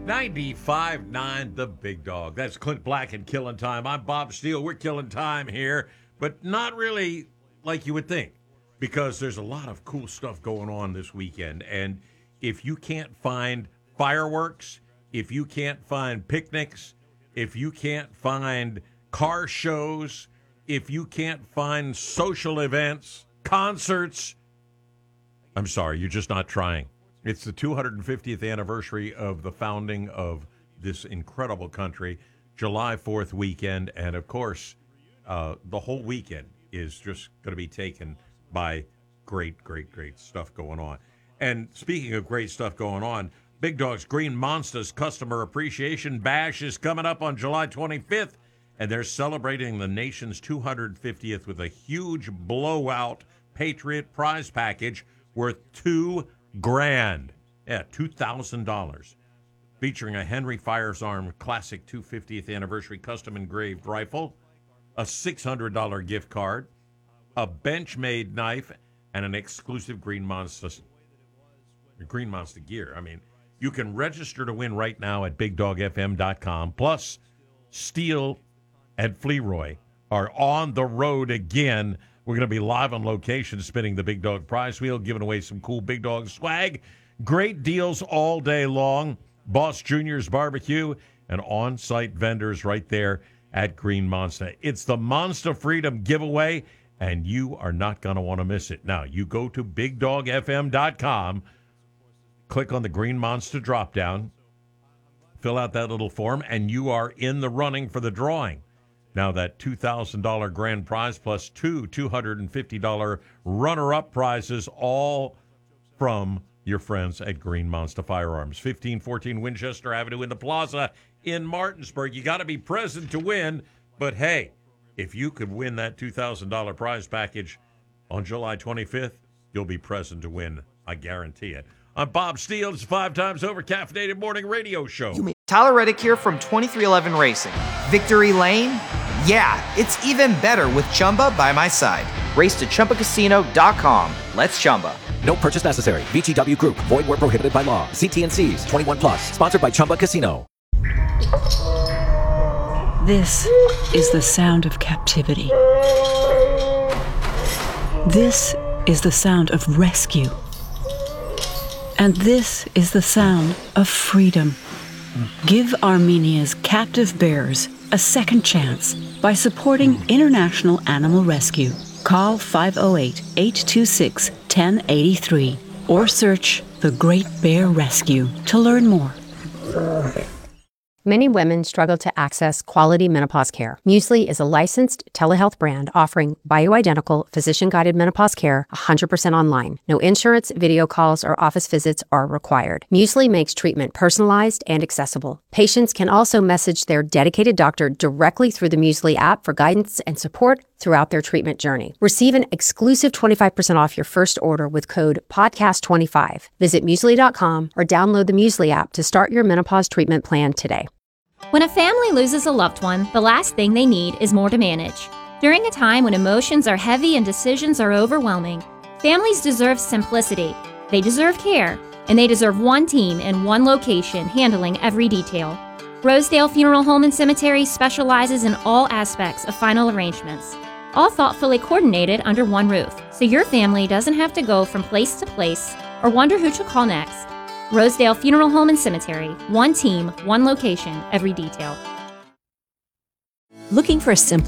95.9 The Big Dog. That's Clint Black and Killing Time. I'm Bob Steele. We're killing time here, but not really like you would think, because there's a lot of cool stuff going on this weekend. And if you can't find fireworks, if you can't find picnics, if you can't find car shows, if you can't find social events, concerts, I'm sorry, you're just not trying. It's the 250th anniversary of the founding of this incredible country, July 4th weekend. And, of course, the whole weekend is just going to be taken by great, great, great stuff going on. And speaking of great stuff going on, Big Dog's Green Monsters Customer Appreciation Bash is coming up on July 25th, and they're celebrating the nation's 250th with a huge blowout Patriot prize package worth $2,000. Yeah, $2,000. Featuring a Henry Firearms Classic 250th Anniversary Custom Engraved Rifle, a $600 gift card, a Benchmade knife, and an exclusive Green Monster gear. I mean, you can register to win right now at BigDogFM.com. Plus, Steele and Fleroy are on the road again. We're going to be live on location spinning the Big Dog prize wheel, giving away some cool Big Dog swag. Great deals all day long. Boss Junior's Barbecue and on-site vendors right there at Green Monster. It's the Monster Freedom giveaway, and you are not going to want to miss it. Now, you go to BigDogFM.com, click on the Green Monster drop-down, fill out that little form, and you are in the running for the drawing. Now, that $2,000 grand prize plus two $250 runner-up prizes, all from your friends at Green Monster Firearms. 1514 Winchester Avenue in the Plaza in Martinsburg. You got to be present to win, but hey, if you could win that $2,000 prize package on July 25th, you'll be present to win. I guarantee it. I'm Bob Steele. It's a 5 times over caffeinated morning radio show. Tyler Reddick here from 2311 Racing. Victory Lane? Yeah, it's even better with Chumba by my side. Race to ChumbaCasino.com. Let's Chumba. No purchase necessary. VGW Group. Void where prohibited by law. See T&Cs. 21 plus. Sponsored by Chumba Casino. This is the sound of captivity. This is the sound of rescue. And this is the sound of freedom. Give Armenia's captive bears a second chance by supporting International Animal Rescue. Call 508-826-1083 or search The Great Bear Rescue to learn more. Many women struggle to access quality menopause care. Muesli is a licensed telehealth brand offering bioidentical, physician-guided menopause care 100% online. No insurance, video calls, or office visits are required. Muesli makes treatment personalized and accessible. Patients can also message their dedicated doctor directly through the Muesli app for guidance and support throughout their treatment journey. Receive an exclusive 25% off your first order with code PODCAST25. Visit Muesli.com or download the Muesli app to start your menopause treatment plan today. When a family loses a loved one, the last thing they need is more to manage. During a time when emotions are heavy and decisions are overwhelming, families deserve simplicity. They deserve care, and they deserve one team in one location handling every detail. Rosedale Funeral Home and Cemetery specializes in all aspects of final arrangements, all thoughtfully coordinated under one roof, so your family doesn't have to go from place to place or wonder who to call next. Rosedale Funeral Home and Cemetery. One team, one location, every detail. Looking for a simple